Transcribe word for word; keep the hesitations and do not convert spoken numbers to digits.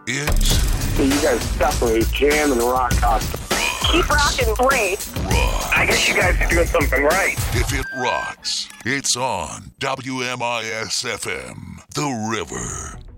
It's... You guys definitely jam and rock out. Keep rocking, great. Rock. I guess you guys are doing something right. If it rocks, it's on W M I S F M, The River.